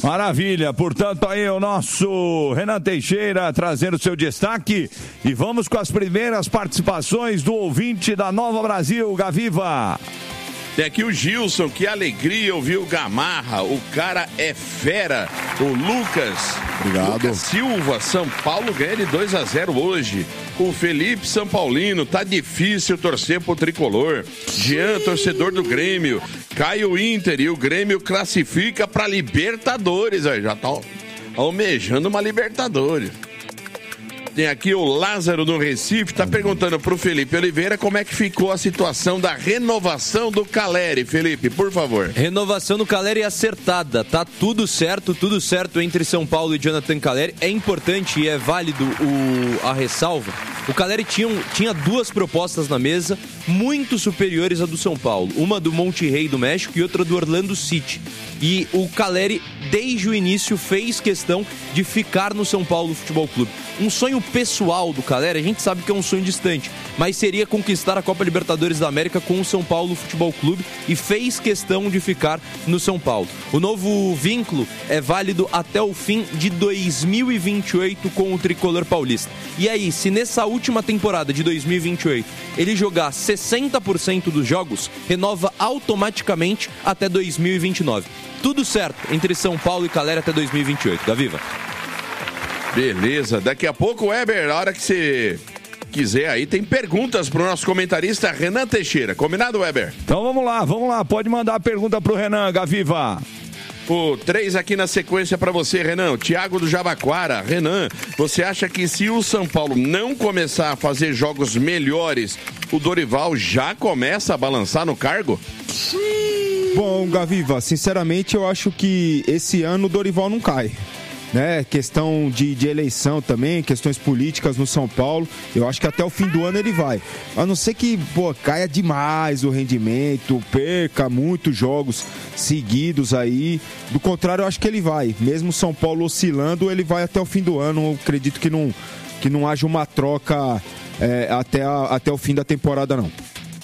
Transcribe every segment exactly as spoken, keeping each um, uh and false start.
Maravilha, portanto aí o nosso Renan Teixeira trazendo seu destaque e vamos com as primeiras participações do ouvinte da Nova Brasil, Gaviva. Tem aqui o Gilson, que alegria ouvir o Gamarra, o cara é fera. O Lucas, obrigado. Lucas Silva, São Paulo ganha de dois a zero hoje. O Felipe São Paulino, tá difícil torcer pro Tricolor. Jean, torcedor do Grêmio, cai o Inter e o Grêmio classifica pra Libertadores, aí já tá almejando uma Libertadores. Tem aqui o Lázaro do Recife, tá perguntando pro Felipe Oliveira como é que ficou a situação da renovação do Caleri. Felipe, por favor. Renovação do Caleri acertada, tá tudo certo, tudo certo entre São Paulo e Jonathan Caleri. É importante e é válido o, a ressalva. O Caleri tinha, tinha duas propostas na mesa, muito superiores à do São Paulo. Uma do Monterrey do México e outra do Orlando City. E o Caleri, desde o início, fez questão de ficar no São Paulo Futebol Clube. Um sonho pessoal do Caleri, a gente sabe que é um sonho distante, mas seria conquistar a Copa Libertadores da América com o São Paulo Futebol Clube e fez questão de ficar no São Paulo. O novo vínculo é válido até o fim de dois mil e vinte e oito com o Tricolor Paulista. E aí, se nessa última temporada de dois mil e vinte e oito ele jogar sessenta por cento dos jogos, renova automaticamente até dois mil e vinte e nove. Tudo certo entre São Paulo e Caleri até dois mil e vinte e oito. Gaviva. Beleza, daqui a pouco, Weber, na hora que você quiser aí, tem perguntas pro nosso comentarista Renan Teixeira. Combinado, Weber? Então vamos lá, vamos lá, pode mandar a pergunta pro Renan, Gaviva. O três aqui na sequência para você, Renan. Thiago do Jabaquara. Renan, você acha que se o São Paulo não começar a fazer jogos melhores, o Dorival já começa a balançar no cargo? Bom, Gaviva, sinceramente eu acho que esse ano o Dorival não cai. Né? Questão de, de eleição também, questões políticas no São Paulo, eu acho que até o fim do ano ele vai, a não ser que pô, caia demais o rendimento, perca muitos jogos seguidos aí, do contrário eu acho que ele vai, mesmo o São Paulo oscilando, ele vai até o fim do ano. Eu acredito que não, que não haja uma troca é, até, a, até o fim da temporada não.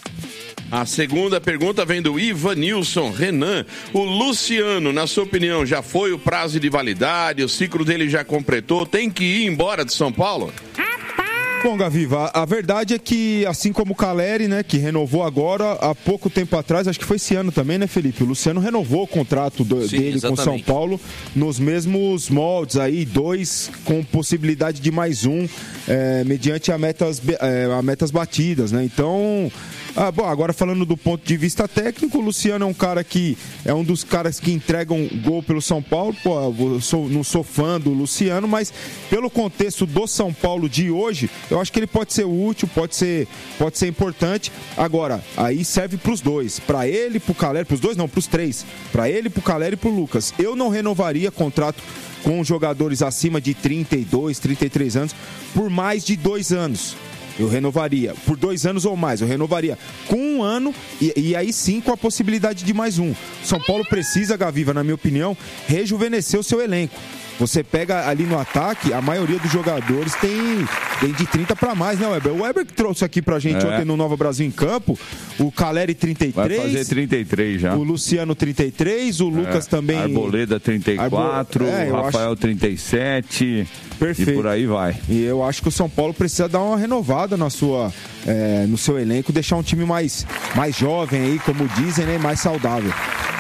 A segunda pergunta vem do Ivanilson. Renan, o Luciano, na sua opinião, já foi o prazo de validade, o ciclo dele já completou, tem que ir embora de São Paulo? Bom, Gaviva, a verdade é que, assim como o Caleri, né, que renovou agora, há pouco tempo atrás, acho que foi esse ano também, né, Felipe? O Luciano renovou o contrato do, Sim, dele exatamente. com São Paulo nos mesmos moldes aí, dois com possibilidade de mais um, é, mediante a metas, é, a metas batidas, né? Então... Ah, bom, agora falando do ponto de vista técnico, o Luciano é um cara que é um dos caras que entregam gol pelo São Paulo. Pô, eu sou, não sou fã do Luciano, mas pelo contexto do São Paulo de hoje, eu acho que ele pode ser útil, pode ser, pode ser importante. Agora, aí serve pros dois, pra ele, pro Caleri, pros dois não, pros três, pra ele, pro Caleri e pro Lucas. Eu não renovaria contrato com jogadores acima de trinta e dois, trinta e três anos por mais de dois anos. Eu renovaria por dois anos ou mais, eu renovaria com um ano e, e aí sim com a possibilidade de mais um. São Paulo precisa, Gaviva, na minha opinião, rejuvenescer o seu elenco. Você pega ali no ataque, a maioria dos jogadores tem, tem de trinta para mais, né, Weber? O Weber que trouxe aqui pra gente é. ontem no Nova Brasil em Campo, o Caleri trinta e três. Vai fazer trinta e três já. O Luciano trinta e três, o Lucas é. também... Arboleda trinta e quatro, Arbo... é, o Rafael acho... trinta e sete... Perfeito. E por aí vai. E eu acho que o São Paulo precisa dar uma renovada na sua, é, no seu elenco, deixar um time mais, mais jovem aí, como dizem, né, mais saudável.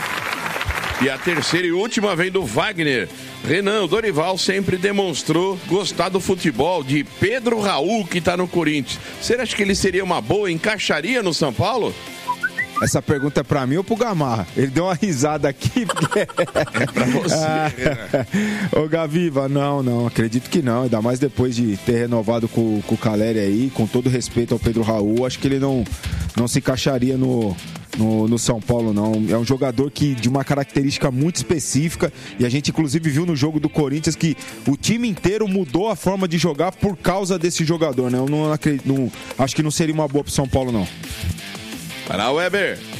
E a terceira e última vem do Wagner. Renan, o Dorival sempre demonstrou gostar do futebol de Pedro Raul, que está no Corinthians. Você acha que ele seria uma boa, encaixaria no São Paulo? Essa pergunta é pra mim ou pro Gamarra? Ele deu uma risada aqui. Porque... É pra você, né? Ô, Gaviva, não, não, acredito que não. Ainda mais depois de ter renovado com, com o Caleri aí, com todo respeito ao Pedro Raul, acho que ele não, não se encaixaria no, no, no São Paulo, não. É um jogador que de uma característica muito específica, e a gente inclusive viu no jogo do Corinthians que o time inteiro mudou a forma de jogar por causa desse jogador, né? Eu não acredito, não, acho que não seria uma boa pro São Paulo, não. Para o Weber.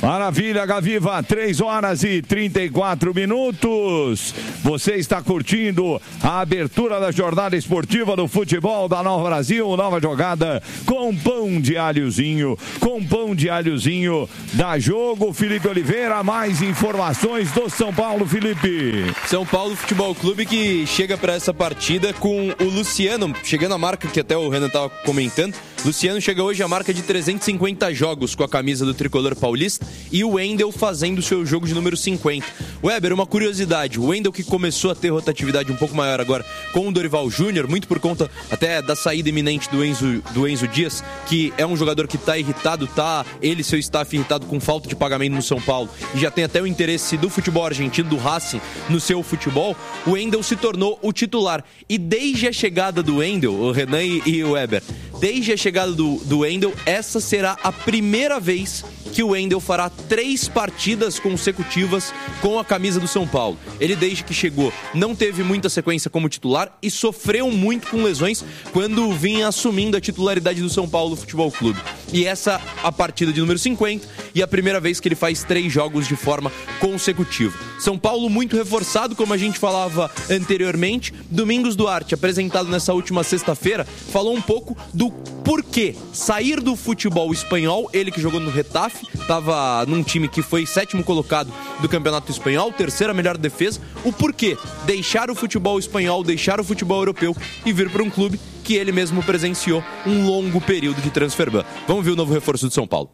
Maravilha, Gaviva, três horas e trinta e quatro minutos. Você está curtindo a abertura da jornada esportiva do futebol da Nova Brasil, nova jogada com pão de alhozinho, com pão de alhozinho da Jogo. Felipe Oliveira, mais informações do São Paulo, Felipe. São Paulo Futebol Clube que chega para essa partida com o Luciano, chegando a marca que até o Renan estava comentando. Luciano chega hoje à marca de trezentos e cinquenta jogos com a camisa do tricolor paulista e o Wendel fazendo o seu jogo de número cinquenta. Weber, uma curiosidade, o Wendel que começou a ter rotatividade um pouco maior agora com o Dorival Júnior, muito por conta até da saída iminente do Enzo, do Enzo Dias, que é um jogador que está irritado, tá ele e seu staff irritado com falta de pagamento no São Paulo e já tem até o interesse do futebol argentino, do Racing, no seu futebol. O Wendel se tornou o titular e desde a chegada do Wendel, o Renan e o Weber, desde a chegada do, do Wendel, essa será a primeira vez que o Wendel fará três partidas consecutivas com a camisa do São Paulo. Ele, desde que chegou, não teve muita sequência como titular e sofreu muito com lesões quando vinha assumindo a titularidade do São Paulo Futebol Clube. E essa a partida de número cinquenta e a primeira vez que ele faz três jogos de forma consecutiva. São Paulo muito reforçado, como a gente falava anteriormente. Domingos Duarte, apresentado nessa última sexta-feira, falou um pouco do porquê sair do futebol espanhol, ele que jogou no Retafe, estava num time que foi sétimo colocado do Campeonato Espanhol, terceira melhor defesa, o porquê deixar o futebol espanhol, deixar o futebol europeu e vir para um clube que ele mesmo presenciou um longo período de transfer ban. Vamos ver o novo reforço do São Paulo.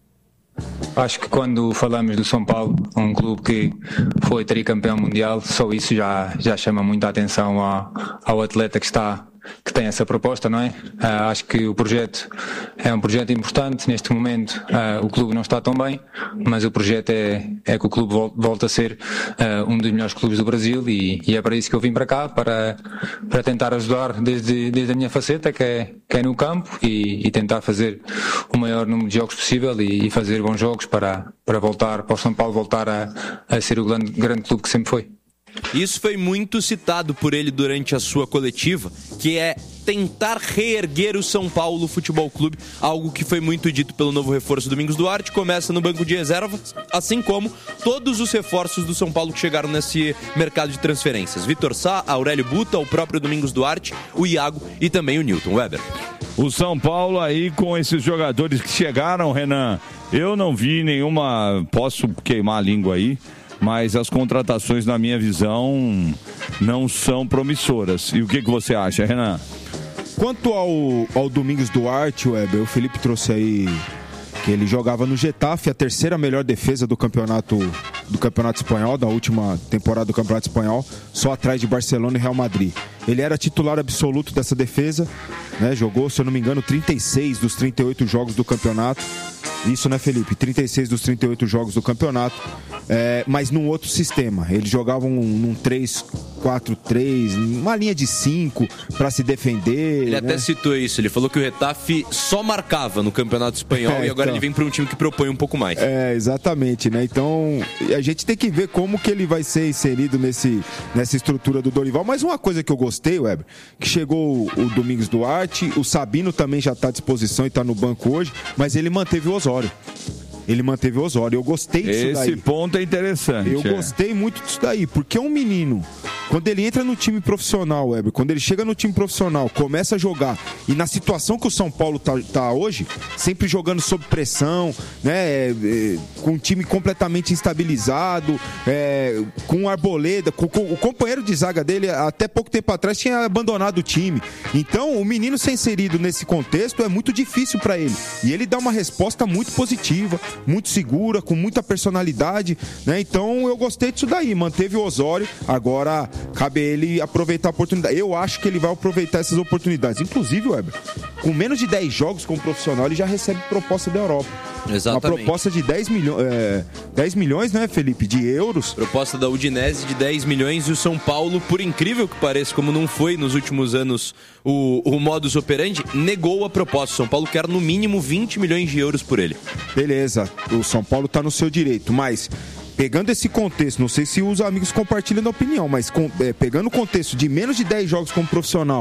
Acho que quando falamos do São Paulo, um clube que foi tricampeão mundial, só isso já, já chama muita atenção ao, ao atleta que está que tem essa proposta, não é? Uh, acho que o projeto é um projeto importante. Neste momento uh, o clube não está tão bem, mas o projeto é, é que o clube volta a ser uh, um dos melhores clubes do Brasil e, e é para isso que eu vim para cá, para, para tentar ajudar desde, desde a minha faceta, que é, que é no campo, e, e tentar fazer o maior número de jogos possível e, e fazer bons jogos para, para voltar, para o São Paulo voltar a, a ser o grande, grande clube que sempre foi. Isso foi muito citado por ele durante a sua coletiva, que é tentar reerguer o São Paulo Futebol Clube, algo que foi muito dito pelo novo reforço Domingos Duarte. Começa no banco de reservas, assim como todos os reforços do São Paulo que chegaram nesse mercado de transferências. Vitor Sá, Aurélio Buta, o próprio Domingos Duarte, o Iago e também o Newton. Weber. O São Paulo aí com esses jogadores que chegaram, Renan, eu não vi nenhuma, posso queimar a língua aí, mas as contratações, na minha visão, não são promissoras. E o que, que você acha, Renan? Quanto ao, ao Domingos Duarte, Weber, o Felipe trouxe aí que ele jogava no Getafe, a terceira melhor defesa do campeonato, do campeonato espanhol, da última temporada do campeonato espanhol, só atrás de Barcelona e Real Madrid. Ele era titular absoluto dessa defesa, né? Jogou, se eu não me engano, trinta e seis dos trinta e oito jogos do campeonato. Isso, né, Felipe? trinta e seis dos trinta e oito jogos do campeonato, é, mas num outro sistema. Eles jogavam num três quatro três, uma linha de cinco para se defender. Ele, né, até citou isso, ele falou que o Retafe só marcava no campeonato espanhol é, e agora então... ele vem para um time que propõe um pouco mais. É, exatamente, né? Então, a gente tem que ver como que ele vai ser inserido nesse, nessa estrutura do Dorival. Mas uma coisa que eu gostei, Weber, que chegou o Domingos Duarte, o Sabino também já está à disposição e está no banco hoje, mas ele manteve o Osório. Ele manteve o Osório. Eu gostei disso Esse daí. Esse ponto é interessante. Eu é. gostei muito disso daí, porque um menino, quando ele entra no time profissional, Weber, quando ele chega no time profissional, começa a jogar, e na situação que o São Paulo tá, tá hoje, sempre jogando sob pressão, né, é, é, com um time completamente instabilizado, é, com o Arboleda, com, com, o companheiro de zaga dele, até pouco tempo atrás, tinha abandonado o time. Então, o menino ser inserido nesse contexto é muito difícil para ele. E ele dá uma resposta muito positiva, muito segura, com muita personalidade, né? Então eu gostei disso daí, manteve o Osório, agora cabe a ele aproveitar a oportunidade. Eu acho que ele vai aproveitar essas oportunidades. Inclusive, Weber, com menos de dez jogos como profissional, ele já recebe proposta da Europa. Exatamente. Uma proposta de dez milhões, é, dez milhões, né, Felipe, de euros. Proposta da Udinese de dez milhões e o São Paulo, por incrível que pareça, como não foi nos últimos anos o, o modus operandi, negou a proposta. O São Paulo quer no mínimo vinte milhões de euros por ele. Beleza, o São Paulo está no seu direito, mas pegando esse contexto, não sei se os amigos compartilham da opinião, mas com, é, pegando o contexto de menos de dez jogos como profissional,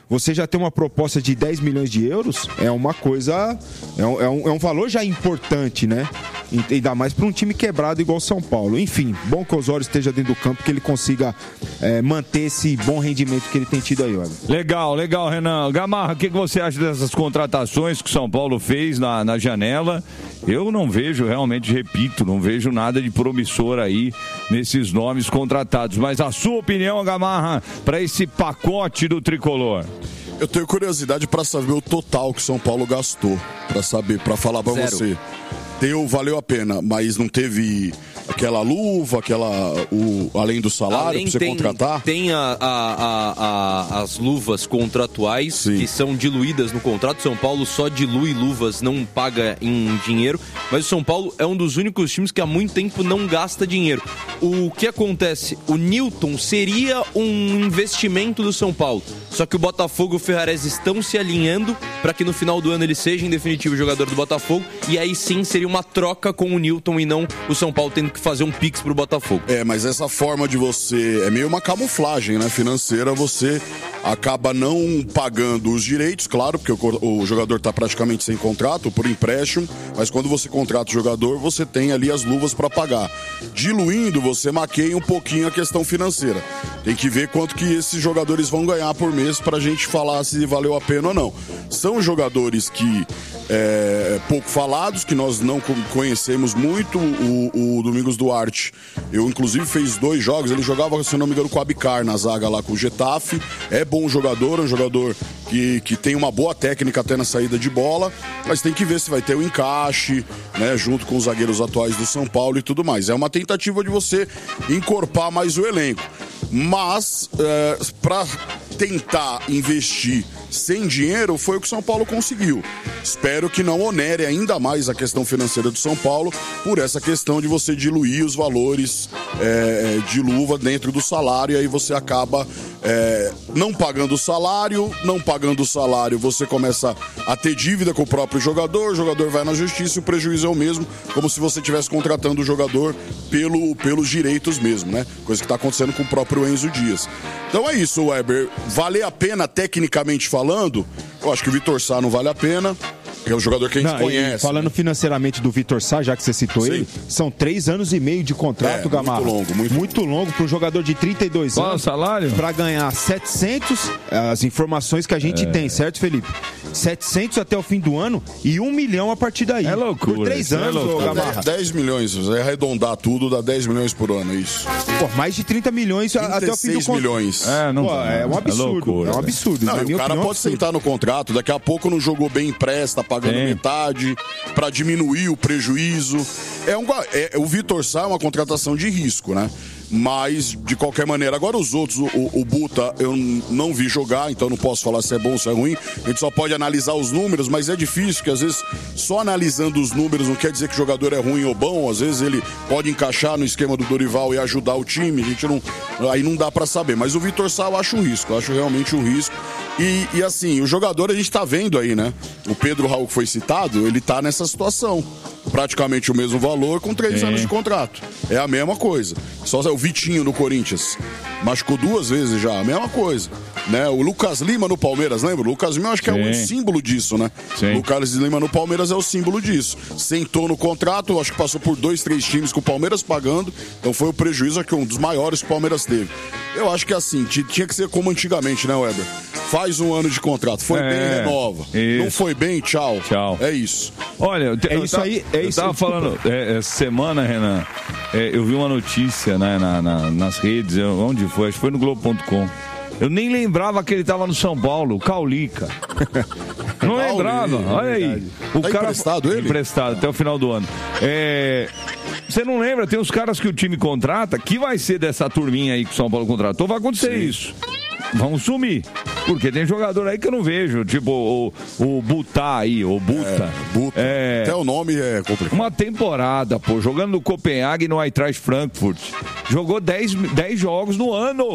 você já tem uma proposta de dez milhões de euros, é uma coisa, é um, é um, é um valor já importante, né? Ainda mais para um time quebrado igual o São Paulo. Enfim, bom que o Osório esteja dentro do campo, que ele consiga é, manter esse bom rendimento que ele tem tido aí, olha. Legal, legal, Renan. Gamarra, o que, que você acha dessas contratações que o São Paulo fez na, na janela? Eu não vejo, realmente, repito, não vejo nada de promissor aí nesses nomes contratados. Mas a sua opinião, Gamarra, para esse pacote do Tricolor? Eu tenho curiosidade para saber o total que o São Paulo gastou, para saber, para falar para você. Deu, valeu a pena, mas não teve aquela luva, aquela o, além do salário para você tem, contratar? Tem a, a, a, a, as luvas contratuais, sim, que são diluídas no contrato. São Paulo só dilui luvas, não paga em dinheiro, mas o São Paulo é um dos únicos times que há muito tempo não gasta dinheiro. O que acontece? O Newton seria um investimento do São Paulo, só que o Botafogo e o Ferrares estão se alinhando para que no final do ano ele seja em definitivo jogador do Botafogo, e aí sim seria uma troca com o Newton e não o São Paulo tendo que fazer um pix pro Botafogo. É, mas essa forma de você... É meio uma camuflagem, né, financeira. Você acaba não pagando os direitos, claro, porque o, o jogador tá praticamente sem contrato, por empréstimo, mas quando você contrata o jogador, você tem ali as luvas para pagar. Diluindo, você maqueia um pouquinho a questão financeira. Tem que ver quanto que esses jogadores vão ganhar por mês pra gente falar se valeu a pena ou não. São jogadores que... É, pouco falados, que nós não conhecemos muito. O, o Domingos Duarte, eu inclusive fez dois jogos, ele jogava, se não me engano, com o Abicar na zaga lá com o Getafe. É bom jogador, é um jogador que, que tem uma boa técnica até na saída de bola, mas tem que ver se vai ter o encaixe, né, junto com os zagueiros atuais do São Paulo e tudo mais. É uma tentativa de você encorpar mais o elenco, mas é, para tentar investir sem dinheiro foi o que o São Paulo conseguiu. Espero que não onere ainda mais a questão financeira do São Paulo por essa questão de você diluir os valores é, de luva dentro do salário, e aí você acaba é, não pagando o salário, não pagando o salário você começa a ter dívida com o próprio jogador, o jogador vai na justiça e o prejuízo é o mesmo, como se você estivesse contratando o jogador pelo, pelos direitos mesmo, né? Coisa que está acontecendo com o próprio Enzo Dias. Então é isso, Weber. Vale a pena tecnicamente falando? Eu acho que o Vitor Sá não vale a pena. É um jogador que a gente não, conhece. Falando, né, financeiramente do Vitor Sá, já que você citou, sim, ele, são três anos e meio de contrato, é, Gamarra. Muito longo, muito, muito longo para um jogador de trinta e dois Qual anos. Qual o salário? Para ganhar setecentos, as informações que a gente é. tem, certo, Felipe? setecentos até o fim do ano e um milhão a partir daí. É loucura. Por três anos, é ô, Gamarra. dez milhões, é arredondar tudo, dá dez milhões por ano, é isso. Pô, mais de trinta milhões até o fim do contrato. milhões. É, não, Pô, é um absurdo. É, é um absurdo. Não, o cara opinião, pode absurdo. sentar no contrato, daqui a pouco não jogou bem, empresta, pagando Sim. metade, para diminuir o prejuízo. É um, é, o Vitor Sá é uma contratação de risco, né? Mas, de qualquer maneira, agora os outros, o, o Buta eu não vi jogar, então não posso falar se é bom ou se é ruim. A gente só pode analisar os números, mas é difícil, que às vezes só analisando os números não quer dizer que o jogador é ruim ou bom. Às vezes ele pode encaixar no esquema do Dorival e ajudar o time, a gente não, aí não dá pra saber. Mas o Vitor Sá eu acho um risco, eu acho realmente um risco. E, e assim, o jogador a gente tá vendo aí, né? O Pedro Raul que foi citado, ele tá nessa situação. Praticamente o mesmo valor com três é. anos de contrato. É a mesma coisa. Só o Vitinho no Corinthians machucou duas vezes já, a mesma coisa. Né? O Lucas Lima no Palmeiras, lembra? O Lucas Lima acho que Sim. é um símbolo disso, né? Sim. O Lucas Lima no Palmeiras é o símbolo disso. Sentou no contrato, acho que passou por dois, três times com o Palmeiras pagando, então foi o prejuízo aqui, um dos maiores que o Palmeiras teve. Eu acho que assim, tinha que ser como antigamente, né, Weber? Faz um ano de contrato, foi é, bem, renova. Isso. Não foi bem, tchau. Tchau. É isso. Olha, é isso aí. É eu isso tava aí, falando, é, essa semana, Renan, é, eu vi uma notícia, né, na, na, nas redes, onde foi? Acho que foi no Globo ponto com. Eu nem lembrava que ele tava no São Paulo, o Caulica. Não lembrava, olha aí. O tá cara emprestado ele? Emprestado até o final do ano. É... Você não lembra? Tem uns caras que o time contrata, que vai ser dessa turminha aí que o São Paulo contratou, vai acontecer Sim. isso. Vão sumir. Porque tem jogador aí que eu não vejo, tipo o, o Butá aí, o Buta. É, Buta. É, até o nome é complicado. Uma temporada, pô, jogando no Copenhague e no Eintracht Frankfurt. Jogou dez jogos no ano.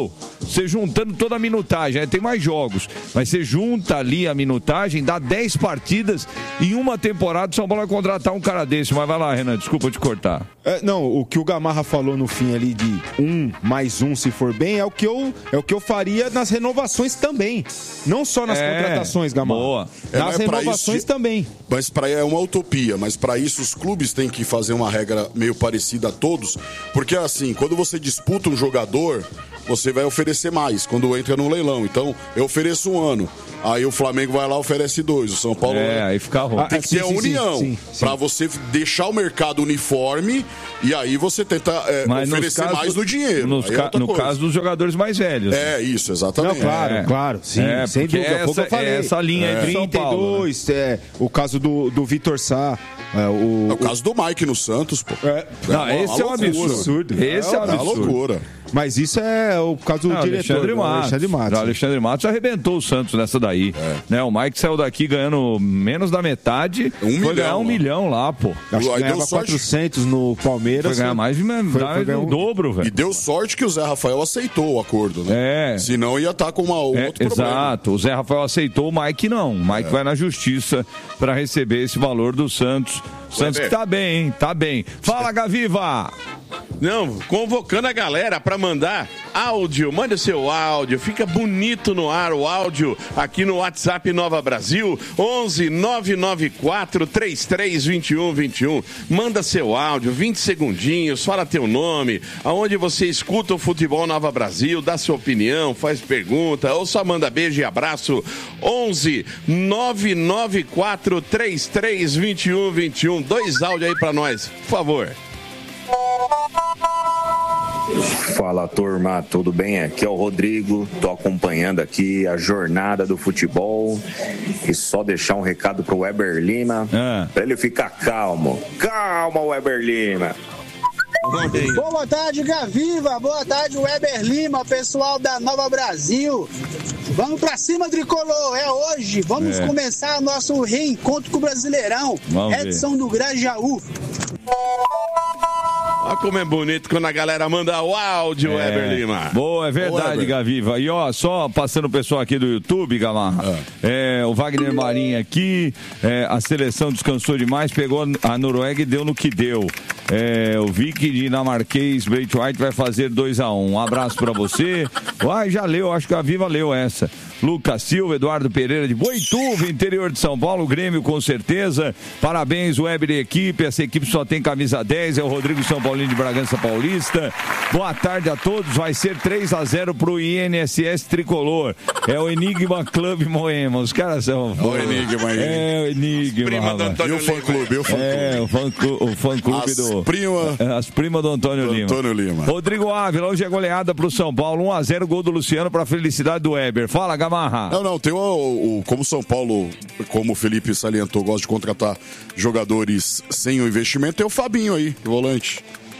você juntando toda a minutagem, aí tem mais jogos, mas você junta ali a minutagem, dá dez partidas em uma temporada, o São Paulo vai contratar um cara desse. Mas vai lá, Renan, desculpa te cortar. É, não, o que o Gamarra falou no fim ali de um mais um, se for bem, é o que eu, é o que eu faria nas renovações também. Não só nas é, contratações, Gamarra. Boa. É, nas renovações isso, também. Mas para é uma utopia, mas para isso os clubes têm que fazer uma regra meio parecida a todos, porque assim, quando você disputa um jogador, você vai oferecer mais quando entra no leilão. Então, eu ofereço um ano. Aí o Flamengo vai lá e oferece dois. O São Paulo... É, aí fica ruim. Tem que ter a união para você deixar o mercado uniforme e aí você tenta é, oferecer casos, mais do dinheiro. Nos ca... é no coisa. Caso dos jogadores mais velhos. É, isso, exatamente. Não, claro, é. claro. Sim, é, sem dúvida. Essa, eu falei. essa linha é. de São Paulo. trinta e dois, né? é, o caso do, do Vitor Sá. É, o, é o caso do Mike no Santos, pô. É. Não, é esse é um absurdo. Esse é, é uma loucura. Mas isso é o caso do não, diretor. Alexandre Matos. Alexandre Matos. Alexandre Matos arrebentou o Santos nessa daí. É. Né, o Mike saiu daqui ganhando menos da metade. Um foi milhão, ganhar um lá. milhão lá, pô. Acho que ganhava quatrocentos no Palmeiras. Foi ganhar mais de um dobro, velho. E deu sorte que o Zé Rafael aceitou o acordo, né? É. Senão ia estar com uma, um é, outro exato. problema. Exato. O Zé Rafael aceitou, o Mike não. O Mike é. vai na justiça para receber esse valor do Santos. O Santos que tá bem, hein? Tá bem. Fala, Gaviva! Não, convocando a galera para mandar áudio, mande o seu áudio, fica bonito no ar o áudio aqui no WhatsApp Nova Brasil, onze nove nove quatro três três dois um dois um. Manda seu áudio, vinte segundinhos, fala teu nome, aonde você escuta o Futebol Nova Brasil, dá sua opinião, faz pergunta, ou só manda beijo e abraço. onze nove nove quatro três três dois um dois um. Dois áudios aí para nós, por favor. Fala, turma, tudo bem? Aqui é o Rodrigo, tô acompanhando aqui a jornada do futebol e só deixar um recado pro Weber Lima, é. para ele ficar calmo. Calma, Weber Lima. Boa tarde, Gaviva. Boa tarde, Weber Lima, pessoal da Nova Brasil. Vamos pra cima, Tricolor, é hoje. Vamos é. começar nosso reencontro com o Brasileirão. Vamos Edson ver. do Grajaú. Olha como é bonito quando a galera manda o áudio, é. Weber Lima. Boa, é verdade, Gaviva. E ó, só passando o pessoal aqui do YouTube, Gamarra. É. É, o Wagner Marinho aqui, é, a seleção descansou demais, pegou a Noruega e deu no que deu. É, o Vicky dinamarquês Braithwaite vai fazer dois a um. Um abraço pra você. Uai, já leu, acho que a Viva leu essa. Lucas Silva, Eduardo Pereira de Boituva, interior de São Paulo, Grêmio com certeza. Parabéns, Weber e equipe. Essa equipe só tem camisa dez, é o Rodrigo São Paulino de Bragança Paulista. Boa tarde a todos. Vai ser três a zero pro I N S S Tricolor. É o Enigma Clube Moema. Os caras são. O Enigma aí. É o Enigma. Prima do Antônio e o fã clube, o fã clube. É, o fã clube, o fã clube as do. Prima, as primas do Antônio do Lima. Antônio Lima. Rodrigo Ávila, hoje é goleada pro São Paulo. um a zero, gol do Luciano pra felicidade do Weber. Fala, Gamarra. Não, não, tem o, o. Como o São Paulo, como o Felipe salientou, gosta de contratar jogadores sem o investimento, tem o Fabinho aí, o volante.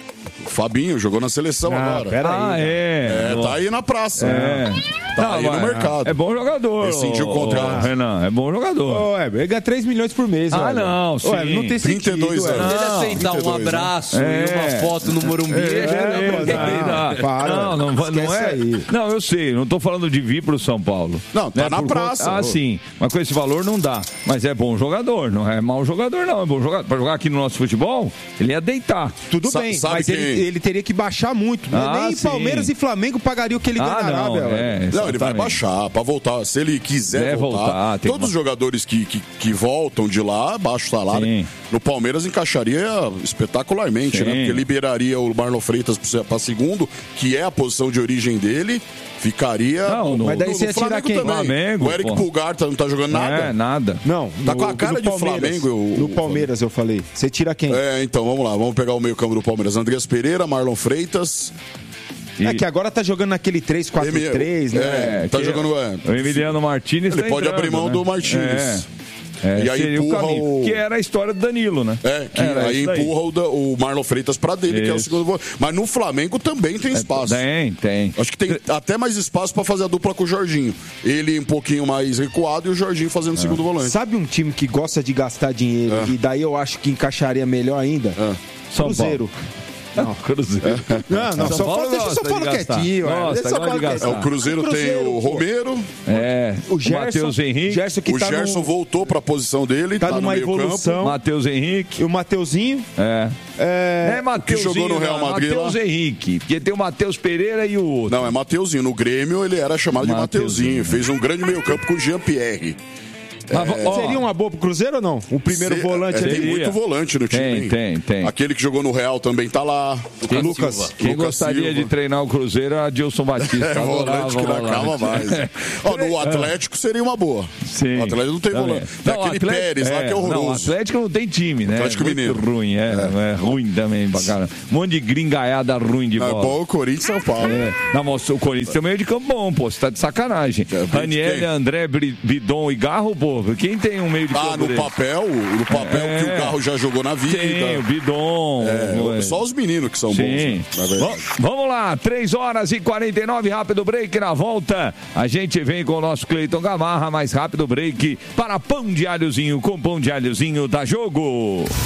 O Fabinho jogou na seleção ah, agora. Pera ah, aí, é. é. Tá aí na praça. É. Né? Tá não, aí no mercado. É bom jogador. Ele sentiu o contrato. Renan, é bom jogador. Ô, é, ele ganha três milhões por mês. Ah, olha. não, sim. Ué, não tem trinta e dois sentido. anos. Se ele aceitar um abraço né? e uma foto no Morumbi, é, é, não, não, para. Não, não, não é. Aí. Não, eu sei, não tô falando de vir pro São Paulo. Não, tá né? na Por praça. Conta... Ah, sim. Mas com esse valor não dá. Mas é bom jogador, não é mau jogador, não. É bom jogador. Pra jogar aqui no nosso futebol, ele ia deitar. Tudo Sa bem, sabe mas quem... ele, ele teria que baixar muito. Né? Ah, Nem sim. Palmeiras e Flamengo pagariam o que ele ganha ah, na não, Arábia. É, não, ele vai baixar pra voltar. Se ele quiser voltar, voltar todos uma... os jogadores que, que, que voltam de lá, baixo salário, sim. no Palmeiras encaixaria espetacularmente, sim. né? Porque liberaria o Marlon Freitas para segundo, que é a posição de origem dele. Ficaria não, no, mas daí no, você no tira quem? Flamengo, o Eric pô. Pulgar tá, não tá jogando nada. É, nada. Não, tá no, com a cara de Flamengo. Eu, no Palmeiras eu falei. Você tira quem? É, então, vamos lá. Vamos pegar o meio campo do Palmeiras. Andreas Pereira, Marlon Freitas... E... É que agora tá jogando naquele três quatro três, né? É, tá jogando... É, o Emiliano Martínez ele tá pode entrando, abrir mão né? do Martínez. É. É, e aí empurra o, o... Que era a história do Danilo, né? É, que era aí empurra o, da, o Marlon Freitas pra dele, isso. Que é o segundo volante. Mas no Flamengo também tem espaço. É, tem, tem. Acho que tem até mais espaço pra fazer a dupla com o Jorginho. Ele um pouquinho mais recuado e o Jorginho fazendo o é. segundo volante. Sabe um time que gosta de gastar dinheiro é. e daí eu acho que encaixaria melhor ainda? É. Cruzeiro. Não, Cruzeiro. Não, não, São, São Paulo, Paulo deixa eu só falar quietinho. Nossa, só falo é, o Cruzeiro, Cruzeiro tem o Romero. É, o Matheus Henrique. Gerson que o tá Gerson no... voltou pra posição dele. Tá, tá numa no evolução. Matheus Henrique. E o Mateuzinho. É. É, é Mateuzinho, que jogou no Real Madrid. Matheus Henrique. Porque tem o Matheus Pereira e o outro. Não, é Mateuzinho. No Grêmio ele era chamado de Mateuzinho. Fez um grande meio-campo com o Jean-Pierre. Mas, é... Seria uma boa pro Cruzeiro ou não? O primeiro Se... volante é, ali? Tem muito volante no time. Tem, tem, tem. Aquele que jogou no Real também tá lá. Quem, Lucas Silva. Quem Lucas gostaria Silva. de treinar o Cruzeiro era Adilson Batista. É, volante que não acaba mais. Ó, no Atlético seria uma boa. Sim. O Atlético não tem Também. volante. Tem aquele Atlético, Pérez é, lá que é horroroso. Não, o Atlético não tem time, né? Atlético Muito Mineiro. ruim, é, é. é ruim também pra caramba. Um monte de gringaiada ruim de bola. É bom o Corinthians e São Paulo. É. Não, mas o Corinthians tem um meio de campo bom, pô. Você tá de sacanagem. É, Raniel, André, Bidon e Garro, pô. Quem tem um meio de campo? Ah, no papel. papel, no papel é. que o Garro já jogou na vida. Sim, o Bidon. É, só os meninos que são Sim. bons. Bom, vamos lá, três horas e quarenta e nove, rápido break. Na volta, a gente vem com o nosso Cleiton Gamarra, mais rápido break para Pão de Alhozinho, com Pão de Alhozinho da Jogo.